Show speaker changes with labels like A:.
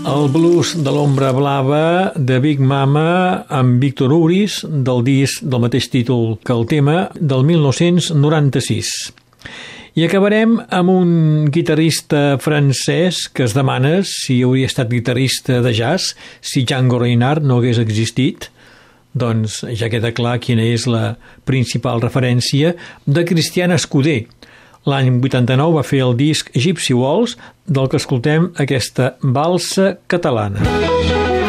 A: El blues de l'ombra blava de Big Mama amb Víctor Uris, del disc del mateix títol que el tema, del 1996. I acabarem amb un guitarrista francès que es demana si hauria estat guitarrista de jazz si Django Reinhardt no hagués existit. Doncs ja queda clar quina és la principal referència de Cristian Escudé. L'any 89 va fer el disc Gypsy Waltz, del que escoltem aquesta valsa catalana.